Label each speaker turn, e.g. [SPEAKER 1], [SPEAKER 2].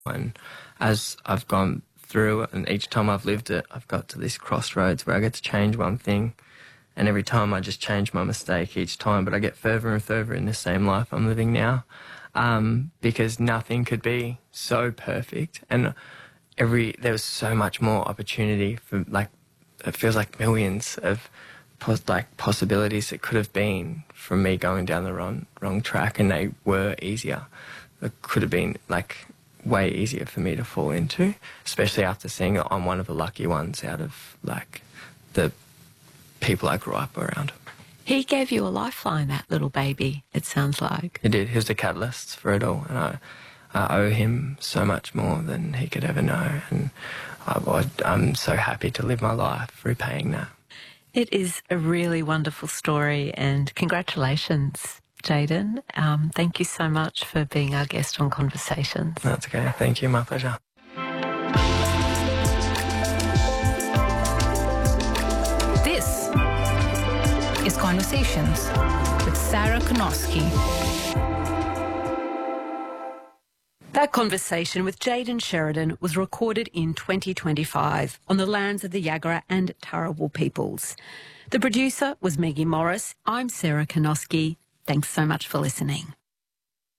[SPEAKER 1] And as I've gone through it and each time I've lived it, I've got to this crossroads where I get to change one thing, and every time I just change my mistake each time, but I get further and further in the same life I'm living now, because nothing could be so perfect, and there was so much more opportunity for, like, it feels like millions of possibilities that could have been from me going down the wrong track, and they were easier. It could have been like way easier for me to fall into, especially after seeing it. I'm one of the lucky ones out of like the people I grew up around.
[SPEAKER 2] He gave you a lifeline, that little baby, it sounds like.
[SPEAKER 1] He did. He was the catalyst for it all, and I owe him so much more than he could ever know, and I'm so happy to live my life repaying that.
[SPEAKER 2] It is a really wonderful story, and congratulations, Jayden. Thank you so much for being our guest on Conversations.
[SPEAKER 1] That's okay. Thank you. My pleasure.
[SPEAKER 3] This is Conversations with Sarah Konosky.
[SPEAKER 2] That conversation with Jayden Sheridan was recorded in 2025 on the lands of the Yagara and Turrbal peoples. The producer was Maggie Morris. I'm Sarah Konosky. Thanks so much for listening.